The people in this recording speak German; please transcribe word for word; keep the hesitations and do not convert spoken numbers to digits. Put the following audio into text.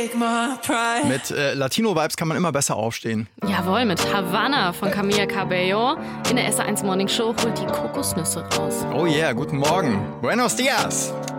Mit äh, Latino-Vibes kann man immer besser aufstehen. Jawohl, mit Havana von Camila Cabello. In der S eins Morning Show holt die Kokosnüsse raus. Oh yeah, guten Morgen. Buenos dias.